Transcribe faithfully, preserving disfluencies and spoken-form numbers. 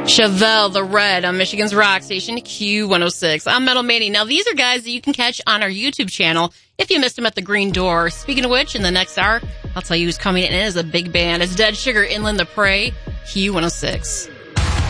Chevelle the Red on Michigan's rock station, Q one oh six. I'm Metal Manny. Now, these are guys that you can catch on our YouTube channel if you missed them at the Green Door. Speaking of which, in the next hour, I'll tell you who's coming in as a big band. It's Dead Sugar, Inland the Prey, Q one oh six.